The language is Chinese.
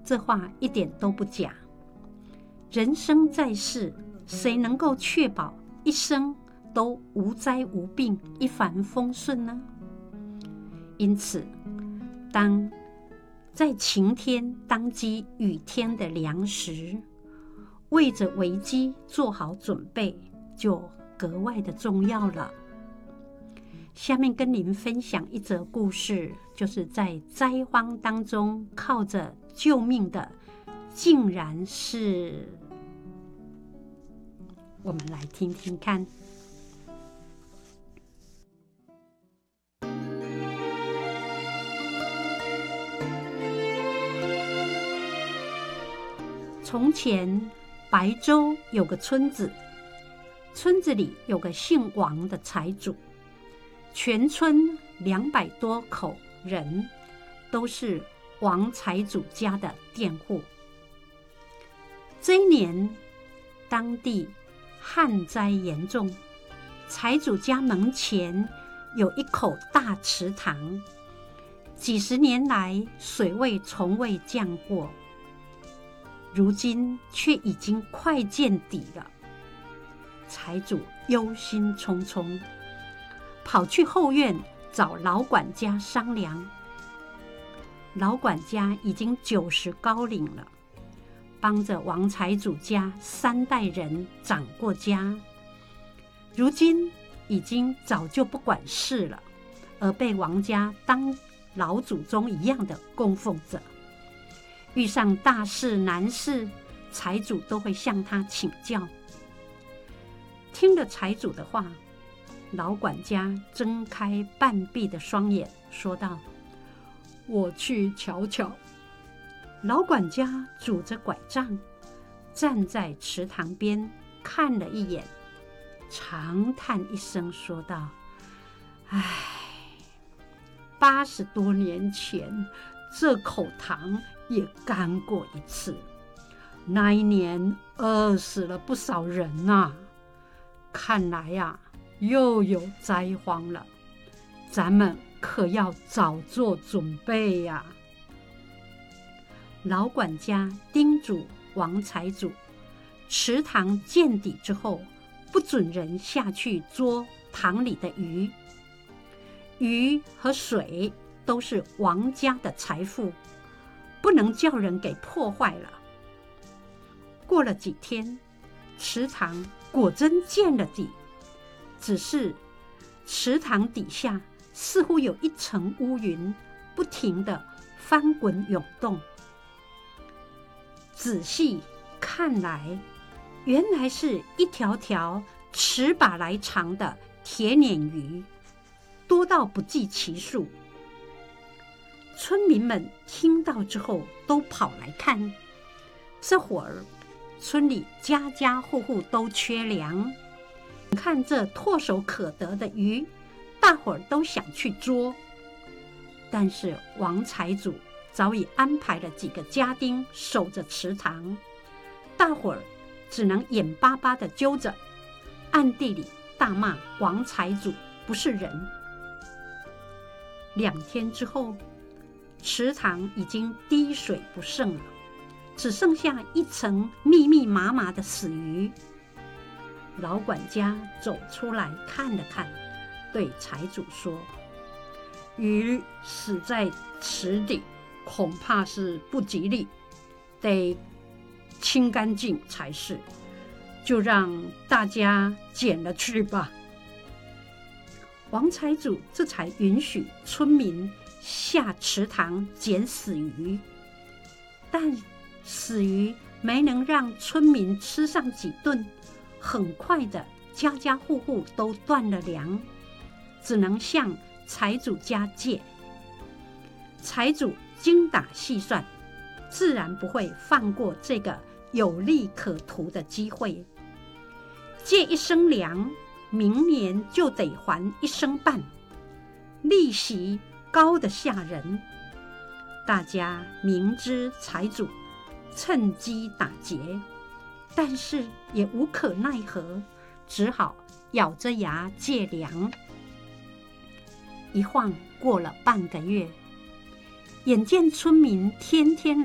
这话一点都不假。人生在世，谁能够确保一生都无灾无病、一帆风顺呢？因此，当在晴天当击雨天的粮食，为着危机做好准备，就格外的重要了。下面跟您分享一则故事，就是在灾荒当中靠着救命的，竟然是……我们来听听看。从前，白州有个村子，村子里有个姓王的财主，全村200多口人都是王财主家的佃户。这一年，当地旱灾严重，财主家门前有一口大池塘，几十年来水位从未降过，如今却已经快见底了。财主忧心忡忡，跑去后院找老管家商量。老管家已经90高龄了，帮着王财主家3代人掌过家，如今已经早就不管事了，而被王家当老祖宗一样的供奉着。遇上大事难事，财主都会向他请教。听了财主的话，老管家睁开半闭的双眼，说道：“我去瞧瞧。”老管家拄着拐杖，站在池塘边看了一眼，长叹一声，说道：“唉，80多年前，这口塘也干过一次，那一年饿死了不少人啊。看来呀，又有灾荒了，咱们可要早做准备呀。”老管家叮嘱王财主，池塘见底之后，不准人下去捉塘里的鱼。鱼和水都是王家的财富，不能叫人给破坏了。过了几天，池塘果真见了底，只是池塘底下似乎有一层乌云，不停地翻滚涌动。仔细看来，原来是一条条尺把来长的铁鲶鱼，多到不计其数。村民们听到之后都跑来看。这会儿村里家家户户都缺粮，看这唾手可得的鱼，大伙儿都想去捉。但是王财主早已安排了几个家丁守着池塘，大伙儿只能眼巴巴地揪着，暗地里大骂王财主不是人。2天之后，池塘已经滴水不剩了，只剩下一层密密麻麻的死鱼。老管家走出来看了看，对财主说：“鱼死在池底，恐怕是不吉利，得清干净才是，就让大家捡了去吧。”王财主这才允许村民下池塘捡死鱼，但死鱼没能让村民吃上几顿，很快的家家户户都断了粮，只能向财主家借。财主精打细算，自然不会放过这个有利可图的机会。借1升粮，明年就得还1升半，利息高得吓人。大家明知财主趁机打劫，但是也无可奈何，只好咬着牙借粮。一晃过了半个月，眼见村民天天